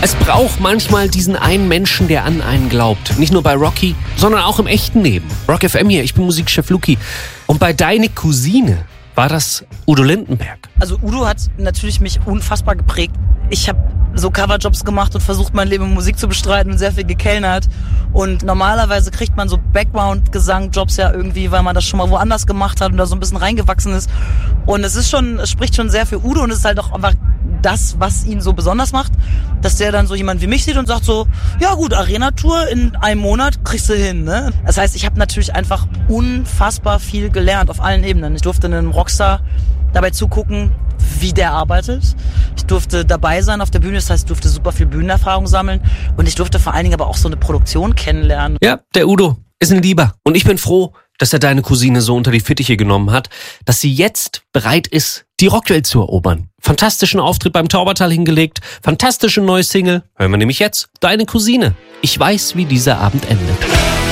Es braucht manchmal diesen einen Menschen, der an einen glaubt. Nicht nur bei Rocky, sondern auch im echten Leben. Rock FM hier, ich bin Musikchef Luki. Und bei Deine Cousine war das Udo Lindenberg. Also Udo hat natürlich mich unfassbar geprägt. Ich habe so Coverjobs gemacht und versucht, mein Leben in Musik zu bestreiten und sehr viel gekellnert. Und normalerweise kriegt man so Background-Gesang-Jobs ja irgendwie, weil man das schon mal woanders gemacht hat und da so ein bisschen reingewachsen ist. Und es spricht schon sehr für Udo und es ist halt auch einfach das, was ihn so besonders macht, dass der dann so jemand wie mich sieht und sagt so, ja gut, Arena-Tour in einem Monat kriegst du hin, ne? Das heißt, ich habe natürlich einfach unfassbar viel gelernt auf allen Ebenen. Ich durfte einem Rockstar dabei zugucken, wie der arbeitet. Ich durfte dabei sein auf der Bühne, das heißt, ich durfte super viel Bühnenerfahrung sammeln und ich durfte vor allen Dingen aber auch so eine Produktion kennenlernen. Ja, der Udo ist ein Lieber. Und ich bin froh, dass er Deine Cousine so unter die Fittiche genommen hat, dass sie jetzt bereit ist, die Rockwelt zu erobern. Fantastischen Auftritt beim Taubertal hingelegt, fantastische neue Single. Hören wir nämlich jetzt Deine Cousine. Ich weiß, wie dieser Abend endet.